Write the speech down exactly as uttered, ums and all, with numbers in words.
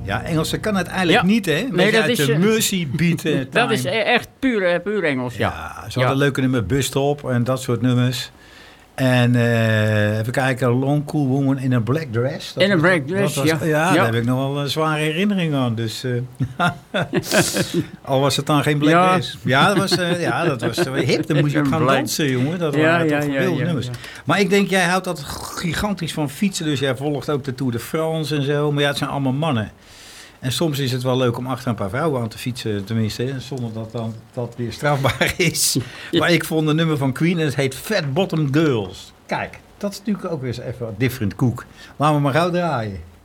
Ja, Engelse kan het eigenlijk Ja. niet, hè? Nee, Beetje dat uit is, de eh, Mercy Beat uh, Dat is e- echt puur, eh, puur Engels, ja. Ja, ze hadden Ja. leuke nummer Bus Stop en dat soort nummers. En uh, even kijken, Long Cool Woman in a Black Dress. Dat In a was- Black dat Dress, was- ja. Ja, Ja. daar heb ik nog wel een zware herinnering aan. Dus, uh, al was het dan geen Black Ja. Dress. Ja, dat was, uh, ja, dat was uh, hip. Dan moest je ook gaan Black. dansen, jongen. Dat Ja, waren ja, toch ja, wilde ja, nummers. ja. Maar ik denk, jij houdt dat gigantisch van fietsen. Dus jij volgt ook de Tour de France en zo. Maar ja, het zijn allemaal mannen. En soms is het wel leuk om achter een paar vrouwen aan te fietsen, tenminste, zonder dat dan dat weer strafbaar is. Maar ik vond een nummer van Queen en het heet Fat Bottom Girls. Kijk, dat is natuurlijk ook weer eens even een different koek. Laten we maar gauw draaien.